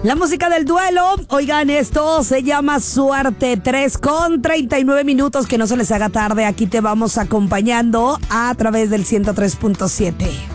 La música del duelo, oigan, esto se llama Suerte. 3:39. Que no se les haga tarde. Aquí te vamos acompañando a través del 103.7.